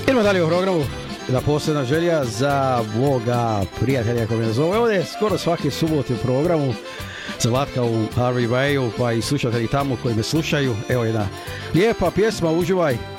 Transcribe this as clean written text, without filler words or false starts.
Idemo dalje u programu. Jedna posebna želja za moga prijatelja koji me zove. Ovdje je skoro svaki subot u programu za Vlatka u Harvey Wayu, pa i slušatelji tamo koji me slušaju. Evo jedna lijepa pjesma, uživaj.